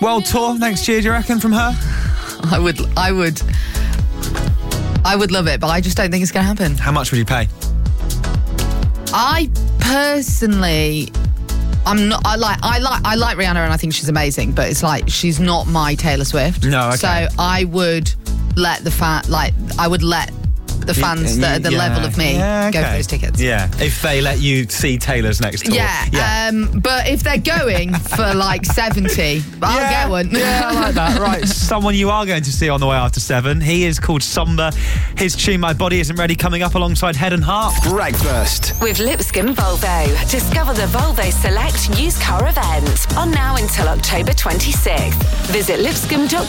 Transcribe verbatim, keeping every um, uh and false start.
World tour next year, do you reckon, from her? I would, I would, I would love it, but I just don't think it's going to happen. How much would you pay? I personally, I'm not. I like, I like, I like Rihanna, and I think she's amazing. But it's like she's not my Taylor Swift. No, okay. So I would let the fan, like, I would let the fans that are the yeah. level of me yeah, okay. go for those tickets. Yeah, if they let you see Taylor's next tour. Yeah, yeah. Um, but if they're going for like seventy, I'll yeah, get one. Yeah, I like that. Right, someone you are going to see on the way after seven. He is called Somber. His tune My Body Isn't Ready coming up alongside Head and Heart. Breakfast with Lipscomb Volvo. Discover the Volvo Select used car event on now until October twenty-sixth. Visit lipscomb dot